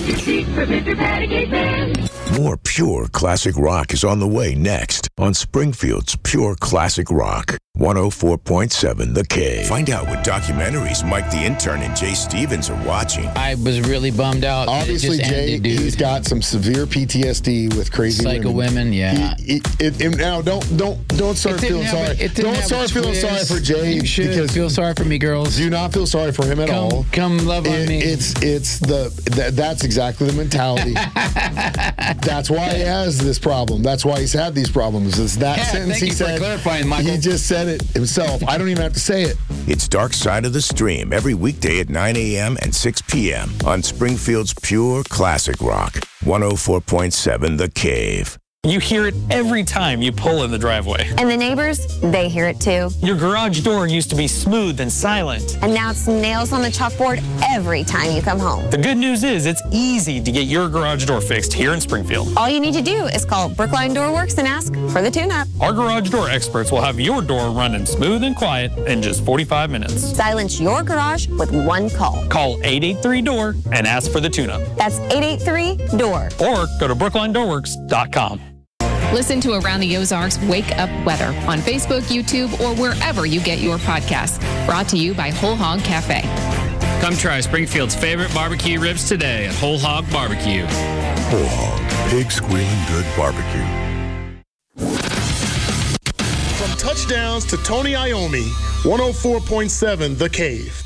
Electric seat for Mr. Patty Caveman. More pure classic rock is on the way next on Springfield's Pure Classic Rock. 104.7 The Cave. Find out what documentaries Mike the Intern and Jay Stevens are watching. I was really bummed out. Obviously, Jay, he's got some severe PTSD with crazy psycho women. Yeah. Now, don't start feeling sorry. Don't start feeling sorry for Jay. You should feel sorry for me, girls. Do not feel sorry for him at all. Come love on me. That's exactly the mentality. That's why he has this problem. That's why he's had these problems. It's that sentence he said. Clarifying, Michael. He just said it himself. I don't even have to say it. It's Dark Side of the Stream every weekday at 9 a.m. and 6 p.m. on Springfield's Pure Classic Rock. 104.7 The Cave. You hear it every time you pull in the driveway. And the neighbors, they hear it too. Your garage door used to be smooth and silent. And now it's nails on the chalkboard every time you come home. The good news is it's easy to get your garage door fixed here in Springfield. All you need to do is call Brookline Door Works and ask for the tune-up. Our garage door experts will have your door running smooth and quiet in just 45 minutes. Silence your garage with one call. Call 883-DOOR and ask for the tune-up. That's 883-DOOR. Or go to brooklinedoorworks.com. Listen to Around the Ozarks Wake Up Weather on Facebook, YouTube, or wherever you get your podcasts. Brought to you by Whole Hog Cafe. Come try Springfield's favorite barbecue ribs today at Whole Hog Barbecue. Whole Hog, pig squealing good barbecue. From touchdowns to Tony Iommi, 104.7 The Cave.